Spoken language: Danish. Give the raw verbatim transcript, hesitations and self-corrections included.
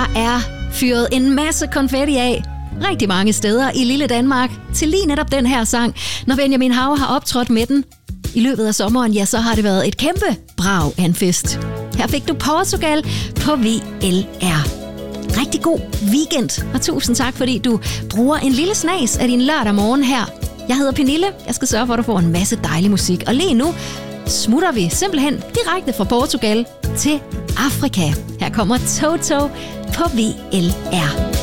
Der er fyret en masse konfetti af rigtig mange steder i lille Danmark til lige netop den her sang. Når Benjamin Haver har optrådt med den i løbet af sommeren, ja, så har det været et kæmpe brag af en fest. Her fik du Portugal på V L R. Rigtig god weekend, og tusind tak, fordi du bruger en lille snas af din lørdag morgen her. Jeg hedder Pernille. Jeg skal sørge for, at du får en masse dejlig musik. Og lige nu smutter vi simpelthen direkte fra Portugal til Afrika. Her kommer Toto på V L R.